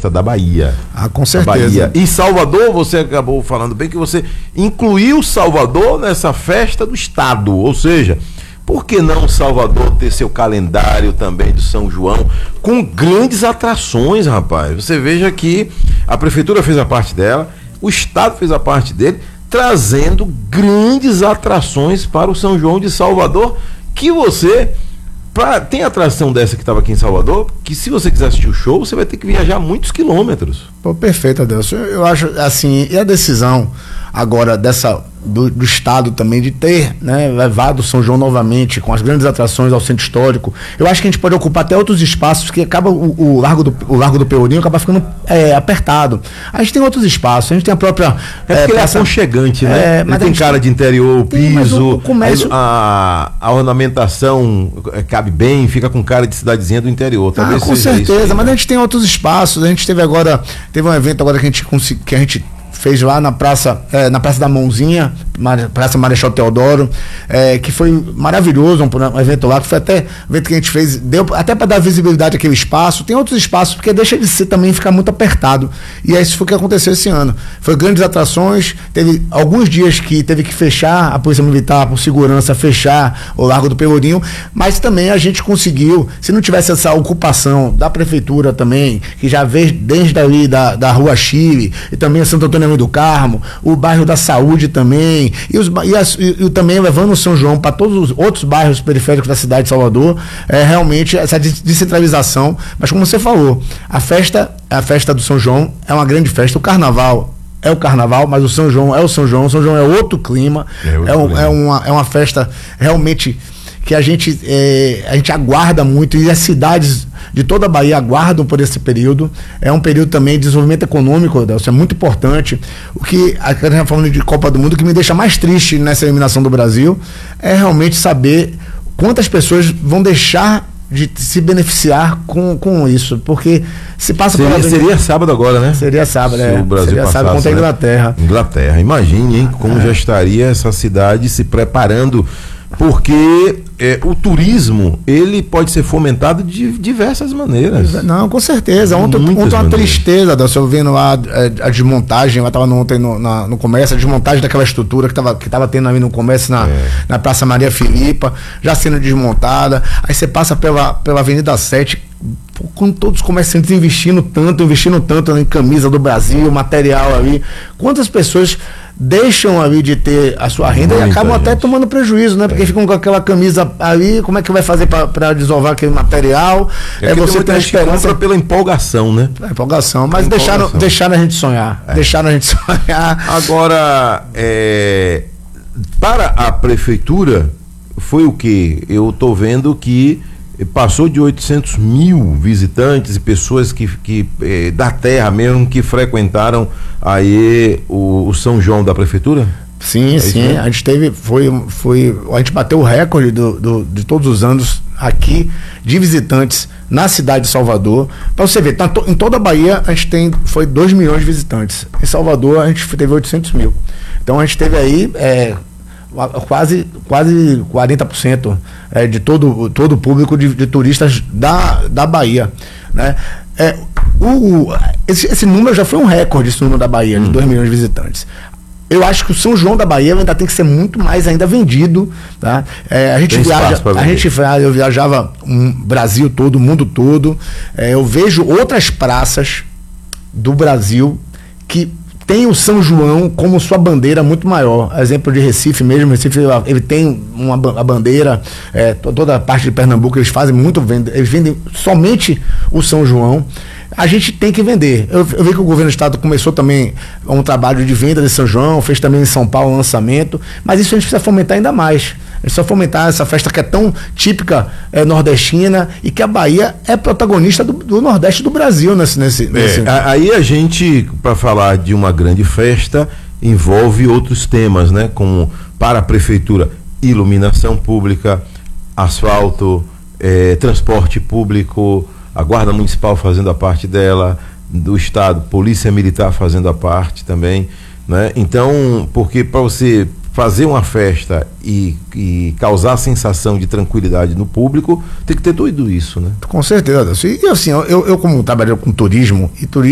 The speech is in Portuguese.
festa da Bahia. Com certeza. Bahia. E Salvador, você acabou falando bem que você incluiu Salvador nessa festa do estado, ou seja, por que não Salvador ter seu calendário também do São João com grandes atrações, rapaz? Você veja que a prefeitura fez a parte dela, o estado fez a parte dele, trazendo grandes atrações para o São João de Salvador, que você... tem atração dessa que estava aqui em Salvador, que se você quiser assistir o show, você vai ter que viajar muitos quilômetros. Pô, perfeito, Adelson. Eu acho assim, e a decisão agora do Estado também de ter, né, levado o São João novamente com as grandes atrações ao centro histórico. Eu acho que a gente pode ocupar até outros espaços, que acaba o Largo do Pelourinho acaba ficando apertado. A gente tem outros espaços, a gente tem a própria... porque ele é aconchegante, né? Mas tem cara de interior, o piso, o comércio... a ornamentação cabe bem, fica com cara de cidadezinha do interior. Talvez com certeza, mas a gente tem outros espaços. A gente teve um evento agora que a gente fez lá na Praça da Mãozinha, Praça Marechal Teodoro, que foi maravilhoso, um evento lá, que foi até um evento que a gente fez, deu até para dar visibilidade àquele espaço. Tem outros espaços, porque deixa de ser também ficar muito apertado. E isso foi o que aconteceu esse ano. Foi grandes atrações, teve alguns dias que teve que fechar, a Polícia Militar, por segurança, fechar o Largo do Pelourinho, mas também a gente conseguiu, se não tivesse essa ocupação da Prefeitura também, que já veio desde ali da Rua Chile, e também a Santo Antônio do Carmo, o bairro da Saúde também, e também levando o São João para todos os outros bairros periféricos da cidade de Salvador, realmente essa descentralização. Mas como você falou, a festa do São João é uma grande festa. O carnaval é o carnaval, mas o São João é o São João. O São João é outro clima, é uma festa realmente que a gente aguarda muito, e as cidades de toda a Bahia aguardam por esse período. É um período também de desenvolvimento econômico, isso é muito importante. O que a gente está falando de Copa do Mundo, o que me deixa mais triste nessa eliminação do Brasil é realmente saber quantas pessoas vão deixar de se beneficiar com isso, porque se passa seria sábado agora, né? Seria sábado, se o Brasil seria passasse, sábado contra a Inglaterra. Imagine, hein, como já estaria essa cidade se preparando, porque o turismo, ele pode ser fomentado de diversas maneiras. Não, com certeza. Ontem uma tristeza, eu vendo lá a desmontagem, eu estava ontem no comércio, a desmontagem daquela estrutura que estava tendo ali no comércio na Praça Maria Filipa, já sendo desmontada. Aí você passa pela Avenida 7, com todos os comerciantes investindo tanto em camisa do Brasil, material ali. Quantas pessoas deixam ali de ter a sua renda e acabam até tomando prejuízo, né? Porque ficam com aquela camisa ali, como é que vai fazer para desovar aquele material? Você tem a esperança pela empolgação, né? Empolgação, mas deixaram a gente sonhar. Deixaram a gente sonhar. Agora, para a prefeitura, foi o quê? Eu estou vendo que passou de 800 mil visitantes e pessoas que da terra mesmo, que frequentaram aí o São João da prefeitura? Sim, sim. A gente teve, a gente bateu o recorde de todos os anos aqui de visitantes na cidade de Salvador. Para você ver, em toda a Bahia a gente foi 2 milhões de visitantes. Em Salvador a gente teve 800 mil. Então a gente teve aí quase 40% de todo o público de turistas da Bahia, né? Esse número já foi um recorde, esse número da Bahia, de 2 milhões de visitantes. Eu acho que o São João da Bahia ainda tem que ser muito mais ainda vendido, tá? Eu viajava o Brasil todo, o mundo todo. Eu vejo outras praças do Brasil que tem o São João como sua bandeira muito maior. Exemplo de Recife mesmo. Recife, ele tem a bandeira, toda a parte de Pernambuco eles fazem muito, eles vendem somente o São João. A gente tem que vender. Eu vi que o governo do estado começou também um trabalho de venda de São João, fez também em São Paulo um lançamento, mas isso a gente precisa fomentar ainda mais. É só fomentar essa festa que é tão típica nordestina, e que a Bahia é protagonista do Nordeste do Brasil nesse. Aí a gente, para falar de uma grande festa, envolve outros temas, né? Como para a prefeitura, iluminação pública, asfalto, transporte público, a Guarda Municipal fazendo a parte dela, do Estado, Polícia Militar fazendo a parte também, né? Então, porque para você fazer uma festa e causar a sensação de tranquilidade no público, tem que ter tudo isso, né? Com certeza. E assim, eu como trabalho com turismo,